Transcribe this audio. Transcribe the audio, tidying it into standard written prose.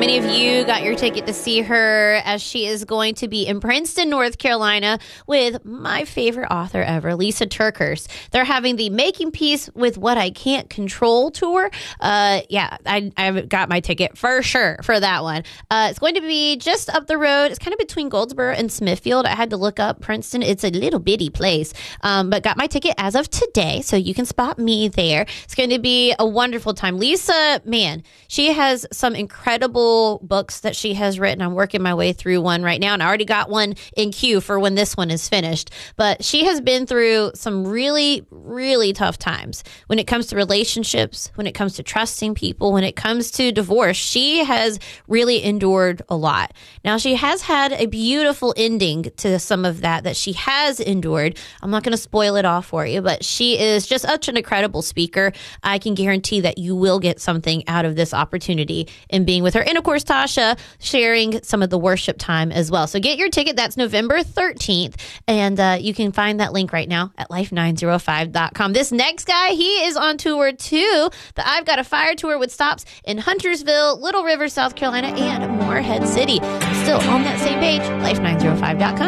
many of you got your ticket to see her as she is going to be in Princeton, North Carolina with my favorite author ever, Lisa TerKeurst. They're having the Making Peace with What I Can't Control tour. I got my ticket for sure for that one. It's going to be just up the road. It's kind of between Goldsboro and Smithfield. I had to look up Princeton. It's a little bitty place, but got my ticket as of today, so you can spot me there. It's going to be a wonderful time. Lisa, man, she has some incredible books that she has written. I'm working my way through one right now, and I already got one in queue for when this one is finished. But she has been through some really, really tough times when it comes to relationships, when it comes to trusting people, when it comes to divorce. She has really endured a lot. Now, she has had a beautiful ending to some of that she has endured. I'm not going to spoil it all for you, but she is just such an incredible speaker. I can guarantee that you will get something out of this opportunity in being with her. And of course, Tasha sharing some of the worship time as well. So get your ticket. That's November 13th. And you can find that link right now at life905.com. This next guy, he is on tour too. The I've Got a Fire tour with stops in Huntersville, Little River, South Carolina, and Morehead City. Still on that same page, life905.com.